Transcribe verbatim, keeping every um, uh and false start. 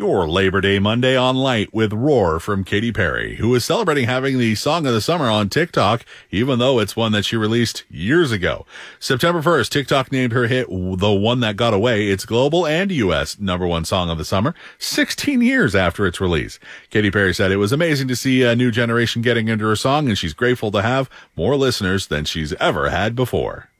your Labor Day Monday on Light with Roar from Katy Perry, who is celebrating having the Song of the Summer on TikTok, even though it's one that she released years ago. September first, TikTok named her hit The One That Got Away its global and U S number one song of the summer, sixteen years after its release. Katy Perry said it was amazing to see a new generation getting into her song, and she's grateful to have more listeners than she's ever had before.